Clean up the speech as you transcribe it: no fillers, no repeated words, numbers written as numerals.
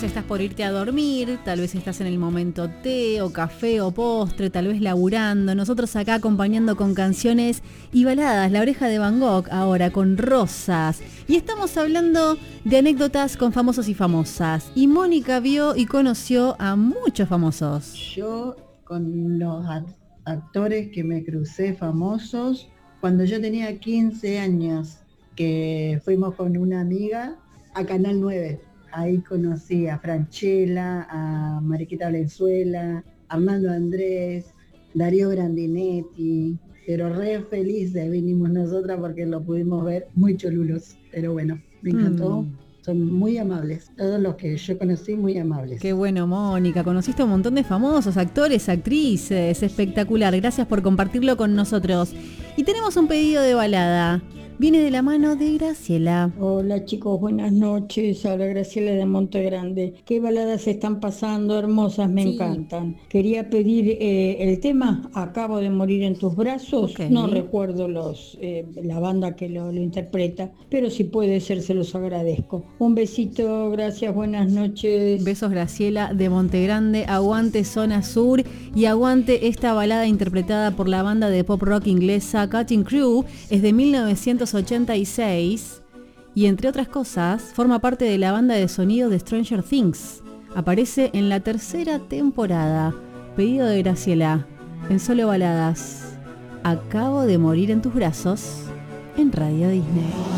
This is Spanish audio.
estás por irte a dormir, tal vez estás en el momento té o café o postre, tal vez laburando. Nosotros acá acompañando con canciones y baladas, La Oreja de Van Gogh ahora con Rosas. Y estamos hablando de anécdotas con famosos y famosas. Y Mónica vio y conoció a muchos famosos. Yo con los actores que me crucé famosos, cuando yo tenía 15 años, que fuimos con una amiga a Canal 9. Ahí conocí a Franchella, a Mariquita Valenzuela, Armando Andrés, Darío Grandinetti, pero re felices vinimos nosotras porque lo pudimos ver muy cholulos, pero bueno, me encantó. Son muy amables, todos los que yo conocí muy amables. Qué bueno, Mónica, conociste a un montón de famosos, actores, actrices, espectacular, gracias por compartirlo con nosotros. Y tenemos un pedido de balada, viene de la mano de Graciela. Hola chicos, buenas noches. Habla Graciela de Monte Grande. ¿Qué baladas están pasando? Hermosas, me encantan. Quería pedir el tema Acabo de morir en tus brazos. Okay. No recuerdo la banda que lo interpreta, pero si puede ser se los agradezco. Un besito, gracias, buenas noches. Besos Graciela de Monte Grande, aguante Zona Sur y aguante esta balada interpretada por la banda de pop rock inglesa Cutting Crew. Es de 1986 y entre otras cosas forma parte de la banda de sonido de Stranger Things. Aparece en la tercera temporada. Pedido de Graciela en Solo Baladas. Acabo de morir en tus brazos en Radio Disney.